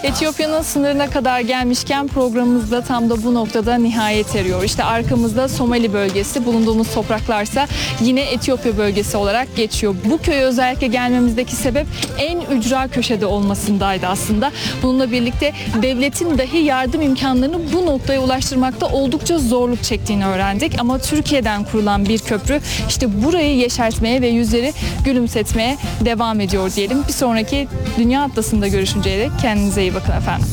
Etiyopya'nın sınırına kadar gelmişken programımız da tam da bu noktada nihayet eriyor. İşte arkamızda Somali bölgesi, bulunduğumuz topraklarsa yine Etiyopya bölgesi olarak geçiyor. Bu köye özellikle gelmemizdeki sebep en ücra köşede olmasındaydı aslında. Bununla birlikte devletin dahi yardım imkanlarını bu noktaya ulaştırmakta oldukça zorluk çektiğini öğrendik. Ama Türkiye'den kurulan bir köprü işte burayı yeşertmeye ve yüzleri gülümsetmeye devam ediyor diyelim. Bir sonraki Dünya Atlası'nda görüşünceye dek kendinize iyi bakın efendim.